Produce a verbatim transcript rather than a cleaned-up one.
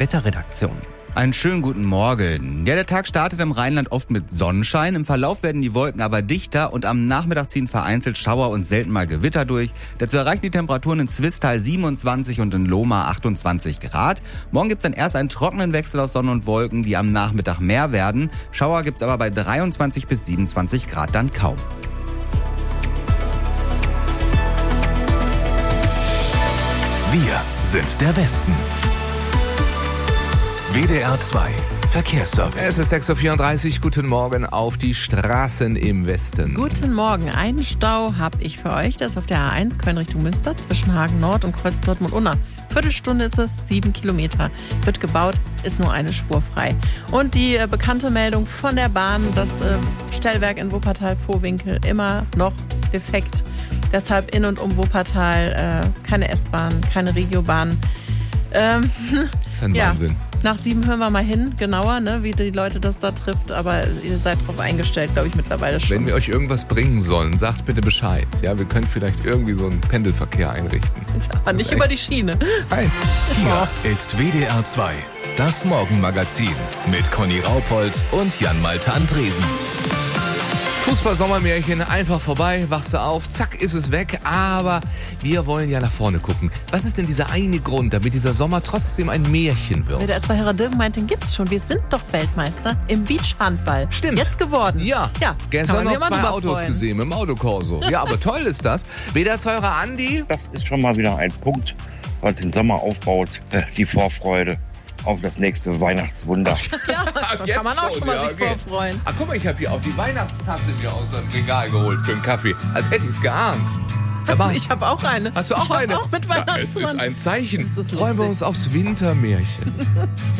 Wetterredaktion. Einen schönen guten Morgen. Ja, der Tag startet im Rheinland oft mit Sonnenschein. Im Verlauf werden die Wolken aber dichter und am Nachmittag ziehen vereinzelt Schauer und selten mal Gewitter durch. Dazu erreichen die Temperaturen in Zwistal siebenundzwanzig und in Lohmar achtundzwanzig Grad. Morgen gibt's dann erst einen trockenen Wechsel aus Sonne und Wolken, die am Nachmittag mehr werden. Schauer gibt's aber bei dreiundzwanzig bis siebenundzwanzig Grad dann kaum. Wir sind der Westen. W D R zwei Verkehrsservice. Es ist sechs Uhr vierunddreißig. Guten Morgen auf die Straßen im Westen. Guten Morgen. Einen Stau habe ich für euch. Das ist auf der A eins Köln Richtung Münster zwischen Hagen Nord und Kreuz Dortmund-Unna. Viertelstunde ist es, sieben Kilometer. Wird gebaut, ist nur eine Spur frei. Und die äh, bekannte Meldung von der Bahn, das äh, Stellwerk in Wuppertal-Vohwinkel immer noch defekt. Deshalb in und um Wuppertal äh, keine S-Bahn, keine Regiobahn. Ähm, das ist ein Wahnsinn. Ja. Nach sieben hören wir mal hin, genauer, ne, wie die Leute das da trifft. Aber ihr seid drauf eingestellt, glaube ich, mittlerweile schon. Wenn wir euch irgendwas bringen sollen, sagt bitte Bescheid. Ja, wir können vielleicht irgendwie so einen Pendelverkehr einrichten. Aber nicht über die Schiene. Nein. Hier ist W D R zwei, das Morgenmagazin mit Conny Raupold und Jan-Malte Andresen. Fußball-Sommermärchen, einfach vorbei, wachst du auf, zack, ist es weg. Aber wir wollen ja nach vorne gucken. Was ist denn dieser eine Grund, damit dieser Sommer trotzdem ein Märchen wird? Der zwei Dirk meint, den gibt's schon. Wir sind doch Weltmeister im Beachhandball. Stimmt. Jetzt geworden. Ja, ja gestern noch zwei Autos freuen. gesehen mit dem Autokorso. Ja, aber toll ist das. W D R zwei Andi. Das ist schon mal wieder ein Punkt, was den Sommer aufbaut. Äh, die Vorfreude auf das nächste Weihnachtswunder. Ja, da kann man auch schon mal ja, sich okay. vorfreuen. Ah, guck mal, ich habe hier auch die Weihnachtstasse mir aus dem Regal geholt für einen Kaffee. Als hätte ich es geahnt. Aber ich habe auch eine. Hast du auch ich eine? Auch mit Na, es ist Weihnachtsmann. ein Zeichen. Ist das Freuen wir lustig. uns aufs Wintermärchen.